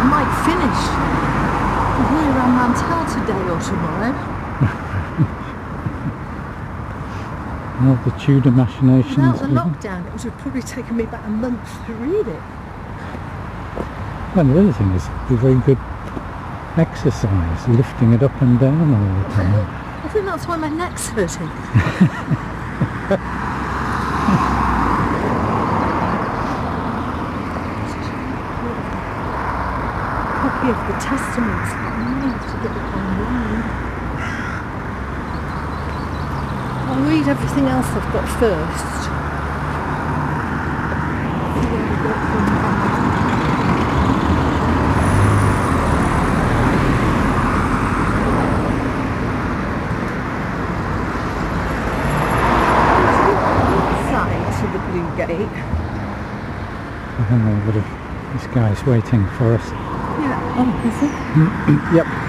might finish here around Mantell today or tomorrow. All the Tudor machinations. Without the lockdown, it would have probably taken me about a month to read it. Well, the other thing is the very good exercise, lifting it up and down all the time. I think that's why my neck's hurting. Copy of the Testaments. I have to get it online. I'll read everything else I've got first. See where we got from. To the Blue Gate. I don't know, but this guy's waiting for us. Yeah, oh, is it? Yep.